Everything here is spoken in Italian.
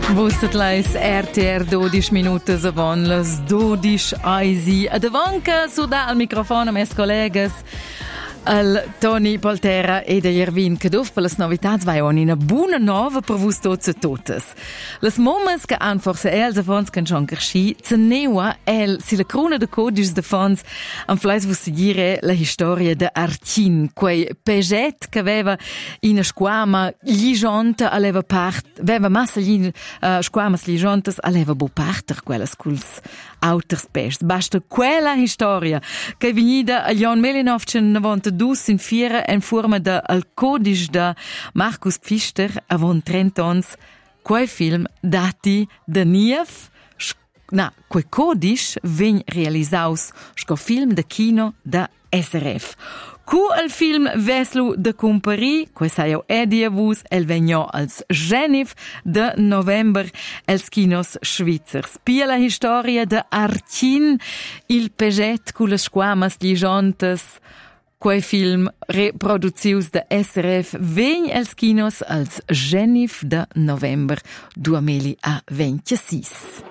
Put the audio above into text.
Vostătlais RTR 12 minutos avon las 12 aisi. Adavanca su da al microfono mes collegas al Toni Poltera e da Jervin Kaduf per las novitats vai on una buona nova per vos tots e totes. Las moments che han forse els avons can schon cresci, zeneua si la cruna de codis de fons am fleis vos seguire la storia de Artin, quei peget che aveva in squama lijonta aleva part, aveva massa squamas lijontas aleva bo parter quellas culs auters pest. Basta quella storia che venida agli anni 1992 in fiera in forma de al codice de Markus Pfister avon 30 ans, quei film dati de nief, quei codice vegn realisaus sco film de kino de SRF. Cu il film Veslu de Compari, quei saiau ediavus, el vegno als Genif de november els kinos schweizers. Pia la historia de Artin, il peget cu le squamas lijontas, quei film reproduzius de SRF vegn els kinos als Genif de november 2026.